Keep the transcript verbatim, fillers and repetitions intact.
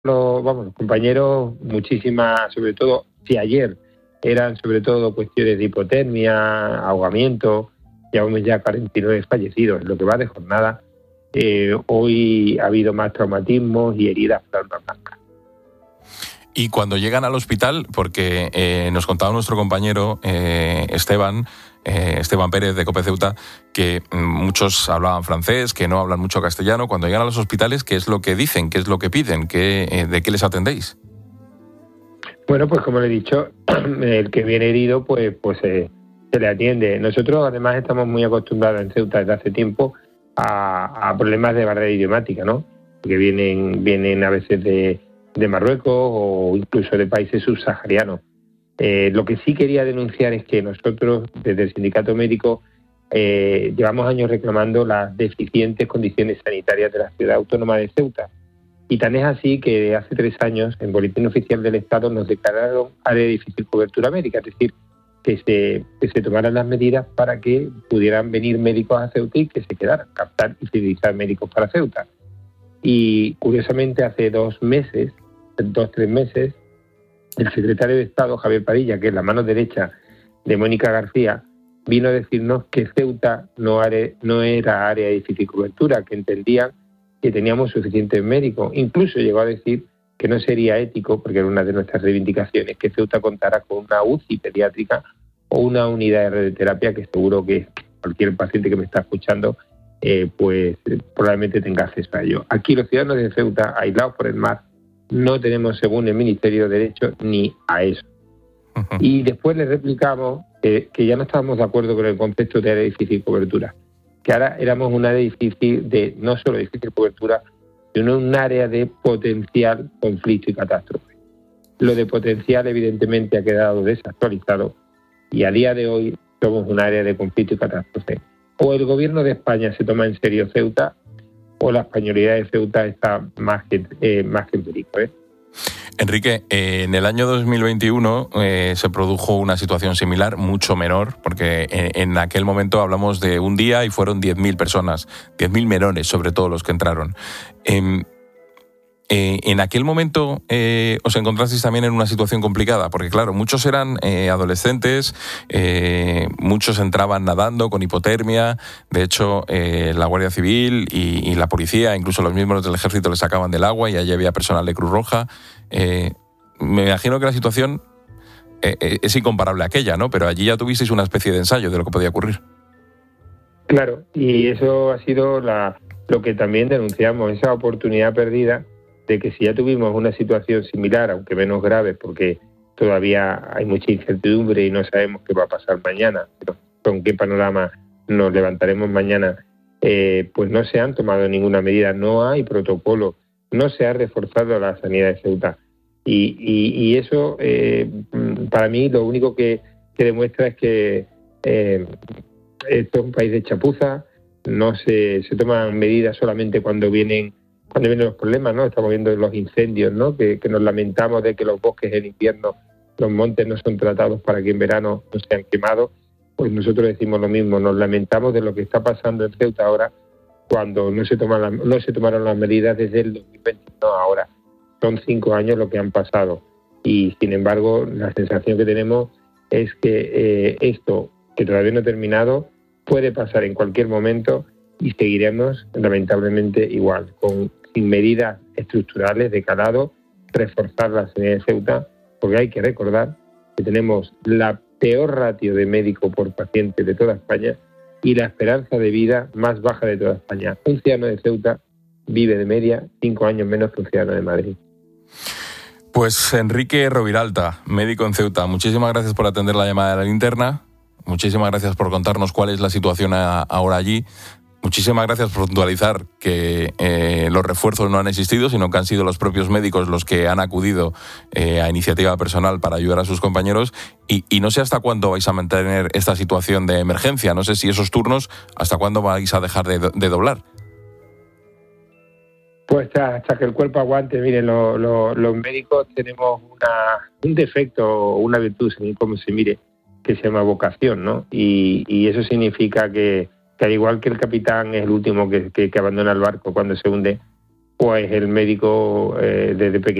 los, vamos, los compañeros, muchísimas, sobre todo, si ayer eran sobre todo cuestiones de hipotermia, ahogamiento, llevamos ya cuarenta y nueve fallecidos en lo que va de jornada. Eh, hoy ha habido más traumatismos y heridas por armas blancas. Y cuando llegan al hospital, porque eh, nos contaba nuestro compañero eh, Esteban, eh, Esteban Pérez de COPE Ceuta, que muchos hablaban francés, que no hablan mucho castellano. Cuando llegan a los hospitales, ¿qué es lo que dicen? ¿Qué es lo que piden? ¿Qué, eh, ¿De qué les atendéis? Bueno, pues como le he dicho, el que viene herido, pues, pues eh, se le atiende. Nosotros además estamos muy acostumbrados en Ceuta desde hace tiempo a, a problemas de barrera idiomática, ¿no? Que vienen, vienen a veces de, de Marruecos o incluso de países subsaharianos. Eh, lo que sí quería denunciar es que nosotros, desde el sindicato médico, eh, llevamos años reclamando las deficientes condiciones sanitarias de la ciudad autónoma de Ceuta. Y tan es así que hace tres años, en Boletín Oficial del Estado, nos declararon área de difícil cobertura médica, es decir, que se, que se tomaran las medidas para que pudieran venir médicos a Ceuta y que se quedaran, captar y fidelizar médicos para Ceuta. Y curiosamente, hace dos meses, dos, tres meses, el secretario de Estado, Javier Padilla, que es la mano derecha de Mónica García, vino a decirnos que Ceuta no, are, no era área de difícil cobertura, que entendían que teníamos suficientes médicos. Incluso llegó a decir que no sería ético, porque era una de nuestras reivindicaciones, que Ceuta contara con una U C I pediátrica o una unidad de radioterapia, que seguro que cualquier paciente que me está escuchando eh, pues probablemente tenga acceso a ello. Aquí los ciudadanos de Ceuta, aislados por el mar, no tenemos, según el Ministerio, derecho ni a eso. Uh-huh. Y después le replicamos eh, que ya no estábamos de acuerdo con el concepto de área de difícil cobertura, que ahora éramos un área difícil de, no solo de difícil cobertura, sino un área de potencial conflicto y catástrofe. Lo de potencial evidentemente ha quedado desactualizado y a día de hoy somos un área de conflicto y catástrofe. O el gobierno de España se toma en serio Ceuta, o la españolidad de Ceuta está más que, eh, más que en perico, ¿eh? Enrique, eh, en el año dos mil veintiuno eh, se produjo una situación similar, mucho menor, porque en, en aquel momento hablamos de un día y fueron diez mil personas, diez mil menores, sobre todo los que entraron. Eh, eh, en aquel momento eh, os encontrasteis también en una situación complicada, porque claro, muchos eran eh, adolescentes, eh, muchos entraban nadando con hipotermia. De hecho, eh, la Guardia Civil y, y la policía, incluso los miembros del ejército, les sacaban del agua y allí había personal de Cruz Roja. Eh, me imagino que la situación eh, es incomparable a aquella, ¿no? Pero allí ya tuvisteis una especie de ensayo de lo que podía ocurrir. Claro, y eso ha sido la, lo que también denunciamos, esa oportunidad perdida de que si ya tuvimos una situación similar, aunque menos grave, porque todavía hay mucha incertidumbre y no sabemos qué va a pasar mañana, pero con qué panorama nos levantaremos mañana, eh, pues no se han tomado ninguna medida, no hay protocolo, no se ha reforzado la sanidad de Ceuta. Y, y, y eso, eh, para mí, lo único que, que demuestra es que eh, esto es un país de chapuza, no se, se toman medidas solamente cuando vienen cuando vienen los problemas, ¿no? Estamos viendo los incendios, ¿no? Que, que nos lamentamos de que los bosques en invierno, los montes no son tratados para que en verano no sean quemados. Pues nosotros decimos lo mismo, nos lamentamos de lo que está pasando en Ceuta ahora, cuando no se toman la, no se tomaron las medidas desde el dos mil veintiuno ahora. Son cinco años lo que han pasado y, sin embargo, la sensación que tenemos es que eh, esto, que todavía no ha terminado, puede pasar en cualquier momento y seguiremos, lamentablemente, igual, con sin medidas estructurales de calado, reforzar la sanidad de Ceuta, porque hay que recordar que tenemos la peor ratio de médico por paciente de toda España y la esperanza de vida más baja de toda España. Un ciudadano de Ceuta vive de media cinco años menos que un ciudadano de Madrid. Pues Enrique Roviralta, médico en Ceuta, muchísimas gracias por atender la llamada de la linterna, muchísimas gracias por contarnos cuál es la situación ahora allí. Muchísimas gracias por puntualizar que eh, los refuerzos no han existido, sino que han sido los propios médicos los que han acudido eh, a iniciativa personal para ayudar a sus compañeros. Y, y no sé hasta cuándo vais a mantener esta situación de emergencia. No sé si esos turnos, hasta cuándo vais a dejar de, de doblar. Pues hasta, hasta que el cuerpo aguante. Miren, lo, lo, los médicos tenemos una, un defecto, una virtud, según como se mire, que se llama vocación, ¿no? Y, y eso significa que que al igual que el capitán es el último que, que, que abandona el barco cuando se hunde, pues el médico eh, desde pequeño